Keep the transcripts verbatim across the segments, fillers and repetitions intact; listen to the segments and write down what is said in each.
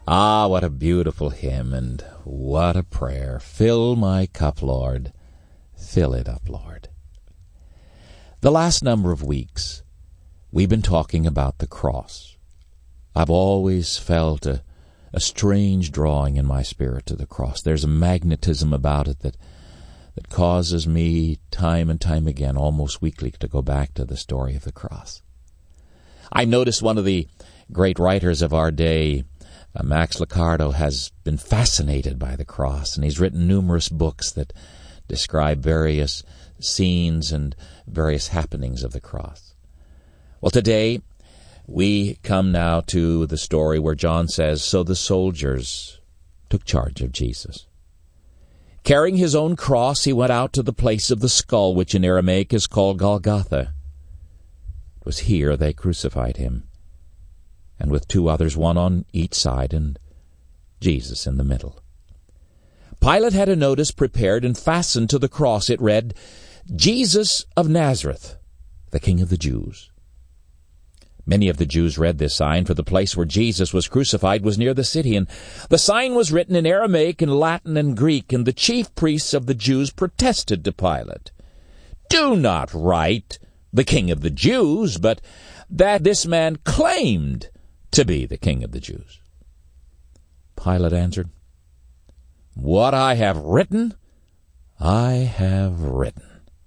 Ah, what a beautiful hymn, and what a prayer. Fill my cup, Lord. Fill it up, Lord. The last number of weeks, we've been talking about the cross. I've always felt a, a strange drawing in my spirit to the cross. There's a magnetism about it that, that causes me time and time again, almost weekly, to go back to the story of the cross. I noticed one of the great writers of our day, uh, Max Lucado, has been fascinated by the cross, and he's written numerous books that describe various scenes and various happenings of the cross. Well, today we come now to the story where John says, "So the soldiers took charge of Jesus. Carrying his own cross, he went out to the place of the skull, which in Aramaic is called Golgotha. It was here they crucified him, and with two others, one on each side, and Jesus in the middle. Pilate had a notice prepared and fastened to the cross. It read, 'Jesus of Nazareth, the King of the Jews.' Many of the Jews read this sign, for the place where Jesus was crucified was near the city, and the sign was written in Aramaic and Latin and Greek, and the chief priests of the Jews protested to Pilate, 'Do not write the King of the Jews, but that this man claimed to be the King of the Jews.' Pilate answered, 'What I have written, I have written.'"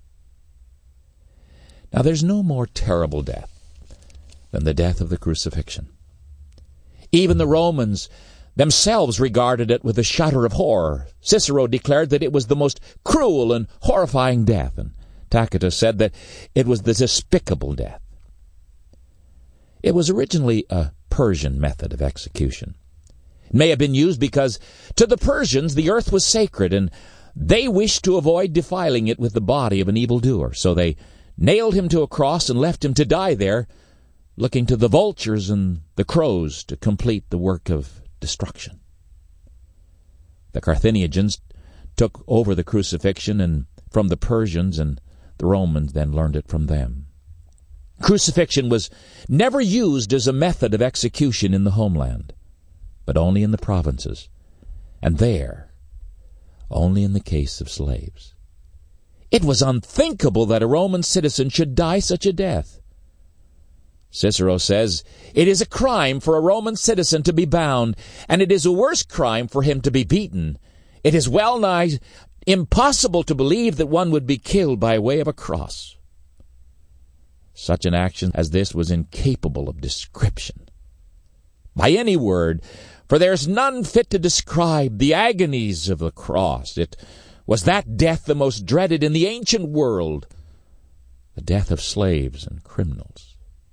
Now there's no more terrible death than the death of the crucifixion. Even the Romans themselves regarded it with a shudder of horror. Cicero declared that it was the most cruel and horrifying death, and Tacitus said that it was the despicable death. It was originally a Persian method of execution. It may have been used because to the Persians the earth was sacred, and they wished to avoid defiling it with the body of an evildoer. So they nailed him to a cross and left him to die there, looking to the vultures and the crows to complete the work of destruction. The Carthaginians took over the crucifixion and from the Persians, and the Romans then learned it from them. Crucifixion was never used as a method of execution in the homeland, but only in the provinces, and there, only in the case of slaves. It was unthinkable that a Roman citizen should die such a death. Cicero says, "It is a crime for a Roman citizen to be bound, and it is a worse crime for him to be beaten. It is well nigh impossible to believe that one would be killed by way of a cross." Such an action as this was incapable of description by any word, for there is none fit to describe the agonies of the cross. It was that death the most dreaded in the ancient world, the death of slaves and criminals,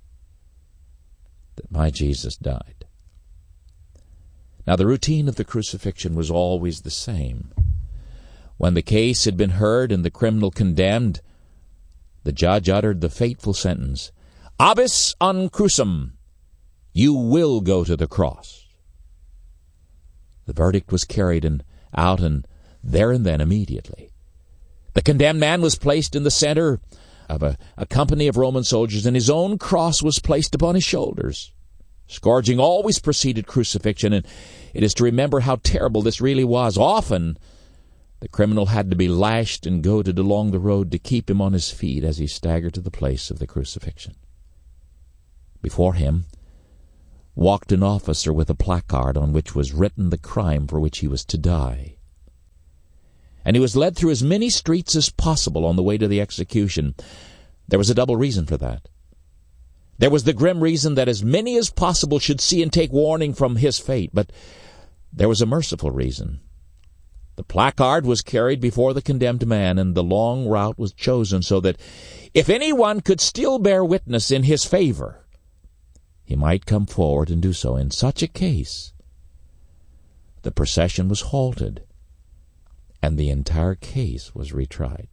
that my Jesus died. Now the routine of the crucifixion was always the same. When the case had been heard and the criminal condemned, the judge uttered the fateful sentence, "Abis an crucem," you will go to the cross. The verdict was carried and out and there and then immediately. The condemned man was placed in the center of a, a company of Roman soldiers, and his own cross was placed upon his shoulders. Scourging always preceded crucifixion, and it is to remember how terrible this really was. Often the criminal had to be lashed and goaded along the road to keep him on his feet as he staggered to the place of the crucifixion. Before him walked an officer with a placard on which was written the crime for which he was to die. And he was led through as many streets as possible on the way to the execution. There was a double reason for that. There was the grim reason that as many as possible should see and take warning from his fate, but there was a merciful reason. The placard was carried before the condemned man, and the long route was chosen so that if anyone could still bear witness in his favor, he might come forward and do so. In such a case, the procession was halted, and the entire case was retried.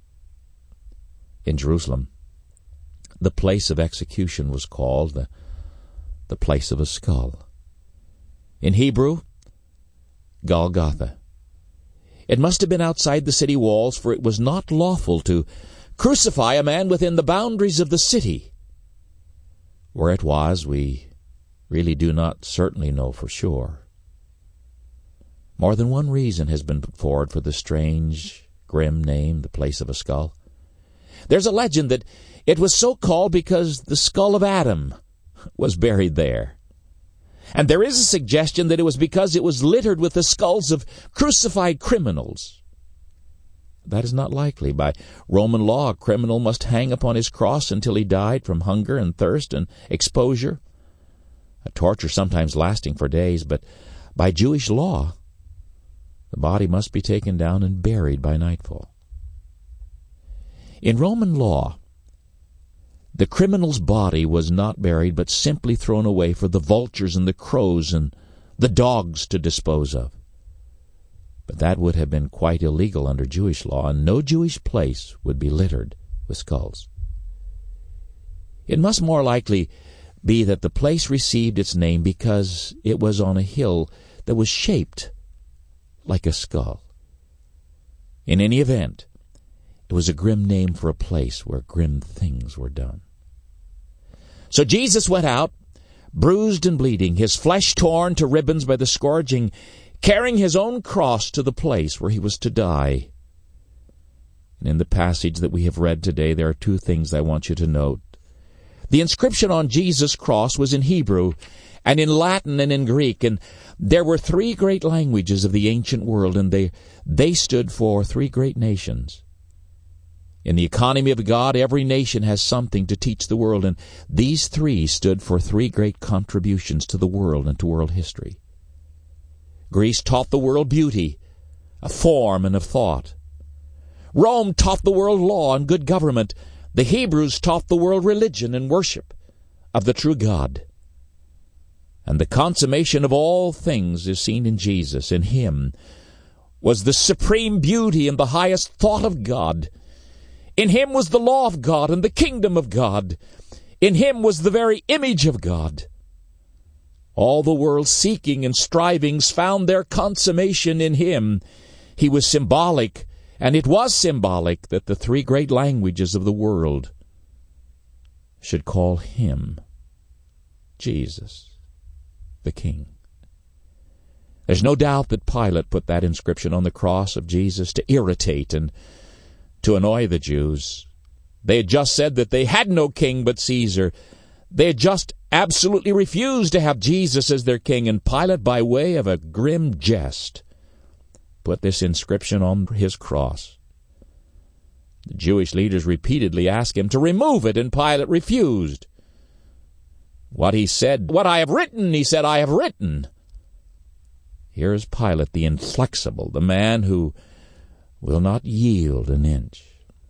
In Jerusalem, the place of execution was called the, the place of a skull. In Hebrew, Golgotha. It must have been outside the city walls, for it was not lawful to crucify a man within the boundaries of the city. Where it was, we really do not certainly know for sure. More than one reason has been put forward for the strange, grim name, the place of a skull. There's a legend that it was so called because the skull of Adam was buried there. And there is a suggestion that it was because it was littered with the skulls of crucified criminals. That is not likely. By Roman law, a criminal must hang upon his cross until he died from hunger and thirst and exposure, a torture sometimes lasting for days. But by Jewish law, the body must be taken down and buried by nightfall. In Roman law, the criminal's body was not buried, but simply thrown away for the vultures and the crows and the dogs to dispose of. But that would have been quite illegal under Jewish law, and no Jewish place would be littered with skulls. It must more likely be that the place received its name because it was on a hill that was shaped like a skull. In any event, it was a grim name for a place where grim things were done. So Jesus went out, bruised and bleeding, his flesh torn to ribbons by the scourging, carrying his own cross to the place where he was to die. And in the passage that we have read today, there are two things I want you to note. The inscription on Jesus' cross was in Hebrew, and in Latin and in Greek, and there were three great languages of the ancient world, and they, they stood for three great nations. In the economy of God, every nation has something to teach the world, and these three stood for three great contributions to the world and to world history. Greece taught the world beauty, of form and of thought. Rome taught the world law and good government. The Hebrews taught the world religion and worship of the true God. And the consummation of all things is seen in Jesus. In him was the supreme beauty and the highest thought of God. In him was the law of God and the kingdom of God. In him was the very image of God. All the world's seeking and strivings found their consummation in him. He was symbolic, and it was symbolic that the three great languages of the world should call him Jesus, the King. There's no doubt that Pilate put that inscription on the cross of Jesus to irritate and to annoy the Jews. They had just said that they had no king but Caesar. They had just absolutely refused to have Jesus as their king, and Pilate, by way of a grim jest, put this inscription on his cross. The Jewish leaders repeatedly asked him to remove it, and Pilate refused. What he said, what I have written, he said, I have written. Here is Pilate, the inflexible, the man who will not yield an inch.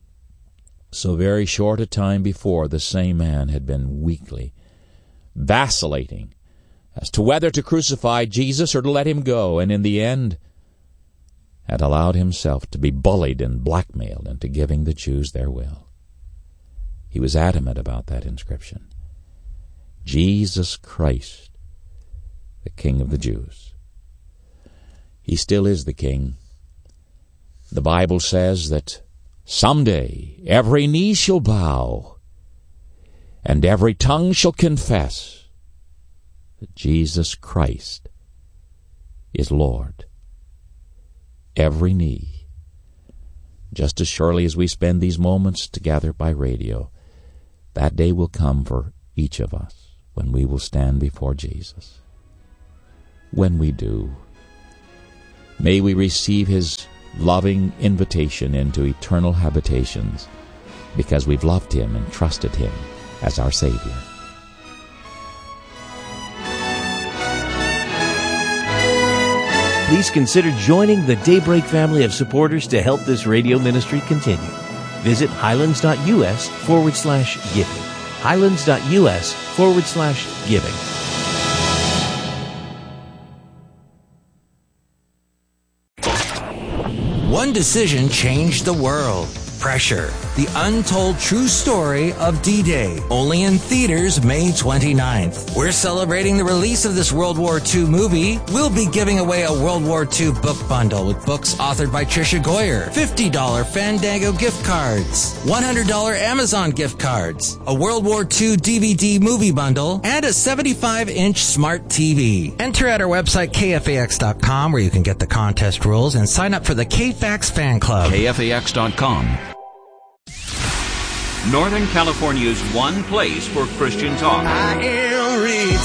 So very short a time before, the same man had been weakly vacillating as to whether to crucify Jesus or to let him go, and in the end had allowed himself to be bullied and blackmailed into giving the Jews their will. He was adamant about that inscription. Jesus Christ, the King of the Jews. He still is the King. The Bible says that someday every knee shall bow and every tongue shall confess that Jesus Christ is Lord. Every knee. Just as surely as we spend these moments together by radio, that day will come for each of us when we will stand before Jesus. When we do, may we receive his loving invitation into eternal habitations because we've loved him and trusted him as our Savior. Please consider joining the Daybreak family of supporters to help this radio ministry continue. Visit highlands.us forward slash giving. highlands.us forward slash giving. One decision changed the world. Pressure. The Untold True Story of D-Day, only in theaters May twenty-ninth. We're celebrating the release of this World War Two movie. We'll be giving away a World War Two book bundle with books authored by Tricia Goyer, fifty dollars Fandango gift cards, one hundred dollars Amazon gift cards, a World War Two D V D movie bundle, and a seventy-five inch smart T V. Enter at our website K F A X dot com where you can get the contest rules and sign up for the K FAX fan club. K F A X dot com. Northern California's one place for Christian talk. I am redeemed.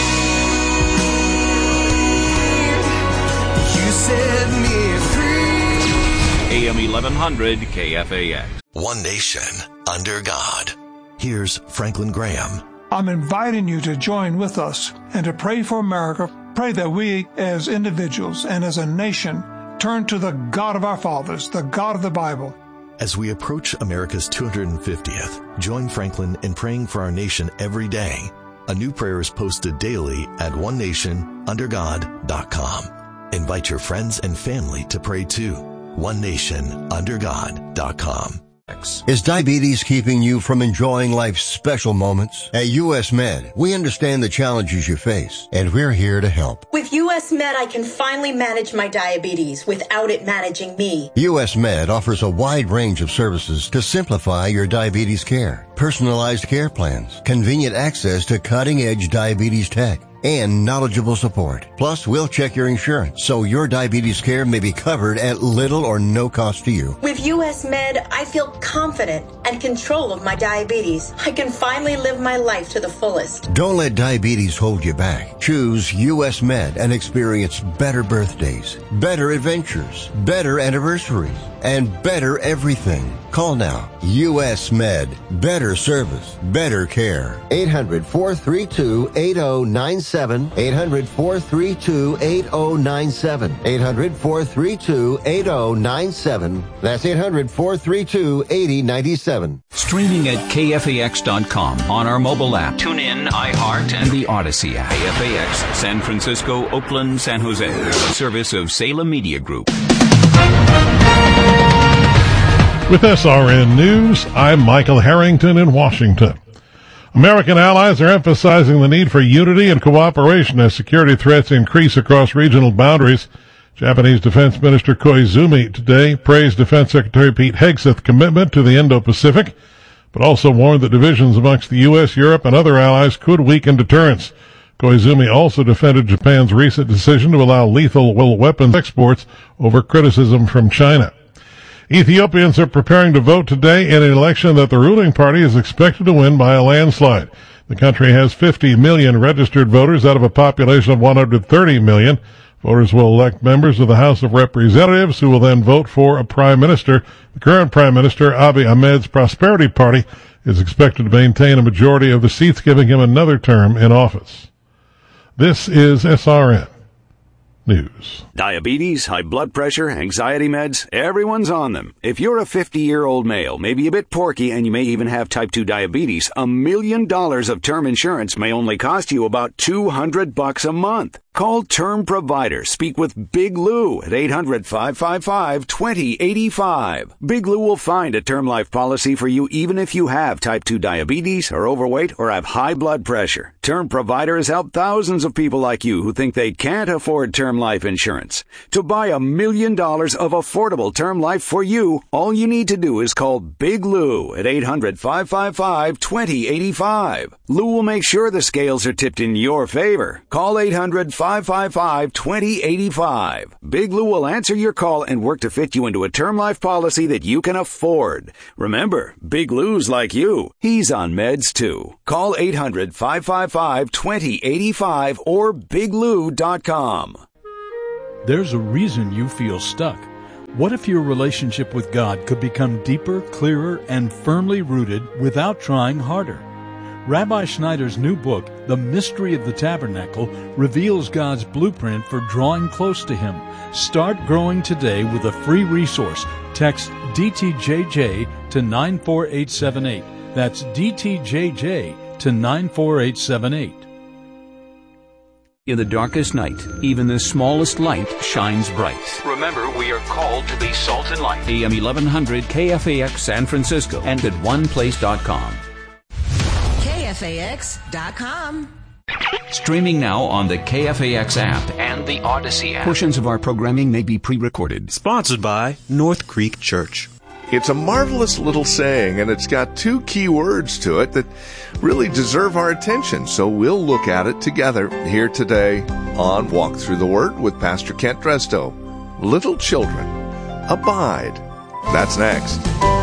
You set me free. A M eleven hundred K F A X. One nation under God. Here's Franklin Graham. I'm inviting you to join with us and to pray for America. Pray that we as individuals and as a nation turn to the God of our fathers, the God of the Bible. As we approach America's two hundred fiftieth, join Franklin in praying for our nation every day. A new prayer is posted daily at one nation under god dot com. Invite your friends and family to pray too. one nation under god dot com. Is diabetes keeping you from enjoying life's special moments? At U S Med, we understand the challenges you face, and we're here to help. With U S Med, I can finally manage my diabetes without it managing me. U S Med offers a wide range of services to simplify your diabetes care. Personalized care plans, convenient access to cutting-edge diabetes tech, and knowledgeable support. Plus, we'll check your insurance so your diabetes care may be covered at little or no cost to you. With U S Med, I feel confident and control of my diabetes. I can finally live my life to the fullest. Don't let diabetes hold you back. Choose U S Med and experience better birthdays, better adventures, better anniversaries, and better everything. Call now. U S Med. Better service. Better care. eight hundred, four three two, eight zero nine seven. eight hundred, four three two, eight zero nine seven. eight hundred, four three two, eight zero nine seven. That's eight hundred, four three two, eight zero nine seven. Streaming at K F A X dot com on our mobile app, TuneIn, iHeart, and the Odyssey app. K F A X, San Francisco, Oakland, San Jose. A service of Salem Media Group. With S R N News, I'm Michael Harrington in Washington. American allies are emphasizing the need for unity and cooperation as security threats increase across regional boundaries. Japanese Defense Minister Koizumi today praised Defense Secretary Pete Hegseth's commitment to the Indo-Pacific, but also warned that divisions amongst the U S, Europe, and other allies could weaken deterrence. Koizumi also defended Japan's recent decision to allow lethal weapons exports over criticism from China. Ethiopians are preparing to vote today in an election that the ruling party is expected to win by a landslide. The country has fifty million registered voters out of a population of one hundred thirty million. Voters will elect members of the House of Representatives who will then vote for a prime minister. The current prime minister, Abiy Ahmed's Prosperity Party, is expected to maintain a majority of the seats, giving him another term in office. This is S R N News. Diabetes, high blood pressure, anxiety meds, everyone's on them. If you're a fifty-year-old male, maybe a bit porky, and you may even have type two diabetes, a million dollars of term insurance may only cost you about two hundred bucks a month. Call Term Provider. Speak with Big Lou at eight hundred, five five five, two zero eight five. Big Lou will find a term life policy for you even if you have type two diabetes, are overweight, or have high blood pressure. Term Provider has helped thousands of people like you who think they can't afford term life insurance. To buy a million dollars of affordable term life for you, all you need to do is call Big Lou at eight hundred, five five five, two zero eight five. Lou will make sure the scales are tipped in your favor. Call eight hundred, five five five, two zero eight five. Big Lou will answer your call and work to fit you into a term life policy that you can afford. Remember, Big Lou's like you. He's on meds too. Call eight hundred, five five five, two zero eight five or big lou dot com. There's a reason you feel stuck. What if your relationship with God could become deeper, clearer, and firmly rooted without trying harder? Rabbi Schneider's new book, The Mystery of the Tabernacle, reveals God's blueprint for drawing close to Him. Start growing today with a free resource. Text D T J J to nine four eight seven eight. That's D T J J to nine four eight seven eight. In the darkest night, even the smallest light shines bright. Remember, we are called to be salt and light. A M eleven hundred K F A X San Francisco and at one place dot com. K F A X dot com. Streaming now on the K F A X app and the Odyssey app. Portions of our programming may be pre-recorded. Sponsored by North Creek Church. It's a marvelous little saying, and it's got two key words to it that really deserve our attention, so we'll look at it together here today on Walk Through the Word with Pastor Kent Drestow. Little children, abide. That's next.